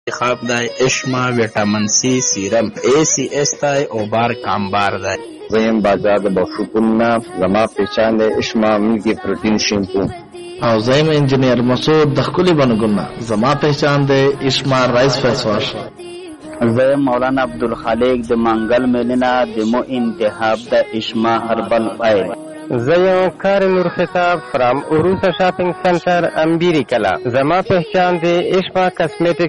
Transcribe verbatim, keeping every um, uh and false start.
انتخاب دی اشما ویټامین سی سیرم ای سی اس دی او بار کامبار دی. زیم بازار د بخشوپون نه زما پہچان دی اشما ملکی پروټین شیمپو. او زیم انجینیر مسعود د خپل بنګونه زما پہچان دی اشما رایس فیس واش. زیم مولانا عبدالخالق د منګل ملینا د مو انتخاب د اشما هربل آیل. زیم کار نور خطاب فرام اوروسا شاپنگ سنٹر امبیری کلا زما پہچان دی اشما کاسمیٹک